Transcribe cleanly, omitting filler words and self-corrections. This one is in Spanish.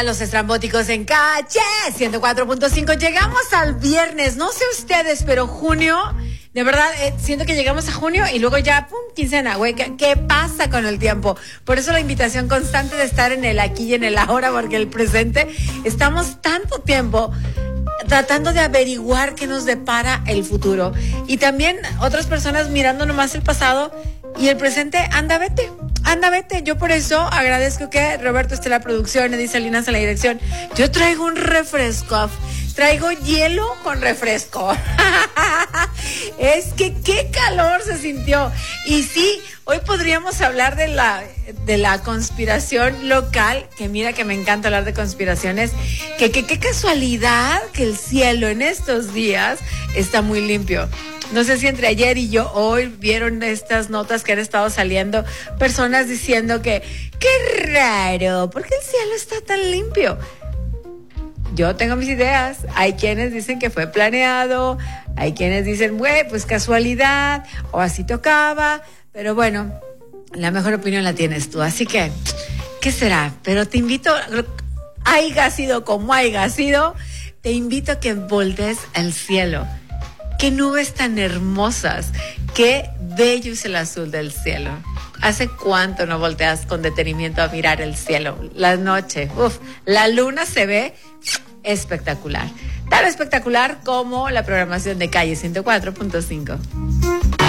Los estrambóticos en Calle 104.5. Llegamos al viernes. No sé ustedes, pero junio, de verdad, siento que llegamos a junio y luego ya, pum, quincena, güey. ¿Qué pasa con el tiempo? Por eso la invitación constante de estar en el aquí y en el ahora, porque el presente, estamos tanto tiempo tratando de averiguar qué nos depara el futuro. Y también otras personas mirando nomás el pasado y el presente, anda, vete. Yo por eso agradezco que Roberto esté en la producción, Edith Salinas en la dirección. Yo traigo un refresco, traigo hielo con refresco. Es que qué calor se sintió. Y sí, hoy podríamos hablar de la conspiración local, que mira que me encanta hablar de conspiraciones, que qué casualidad que el cielo en estos días está muy limpio. No sé si entre ayer y yo hoy vieron estas notas que han estado saliendo, personas diciendo que qué raro, ¿por qué el cielo está tan limpio? Yo tengo mis ideas. Hay quienes dicen que fue planeado, hay quienes dicen, güey, pues casualidad, o así tocaba, pero bueno, la mejor opinión la tienes tú, así que, ¿qué será? Pero te invito, haya sido como haya sido, te invito a que voltees al cielo. Qué nubes tan hermosas, qué bello es el azul del cielo. ¿Hace cuánto no volteas con detenimiento a mirar el cielo? La noche, la luna se ve espectacular. Tan espectacular como la programación de Calle 104.5.